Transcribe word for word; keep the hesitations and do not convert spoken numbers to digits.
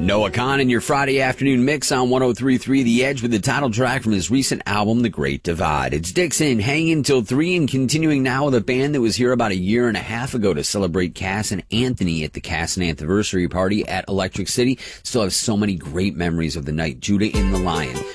Noah Kahn in your Friday afternoon mix on one oh three point three The Edge with the title track from his recent album, The Great Divide. It's Dixon hanging till three and continuing now with a band that was here about a year and a half ago to celebrate Cass and Anthony at the Cass and Anniversary Party at Electric City. Still have so many great memories of the night. Judah in the Lion.